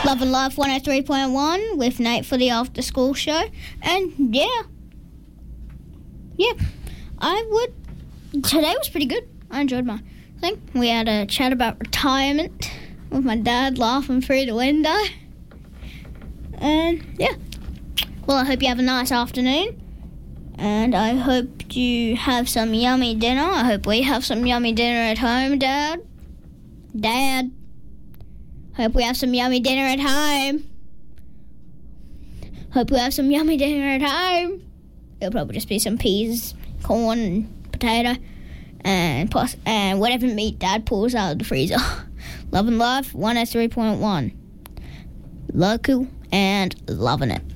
Love and Life 103.1 with Nate for the after school show. And today was pretty good. I enjoyed my thing. We had a chat about retirement with my dad laughing through the window. And well, I hope you have a nice afternoon. And I hope you have some yummy dinner. I hope we have some yummy dinner at home, Dad. Hope we have some yummy dinner at home. Hope we have some yummy dinner at home. It'll probably just be some peas, corn, and potato, and whatever meat Dad pulls out of the freezer. Love and Life 103.1. Local and loving it.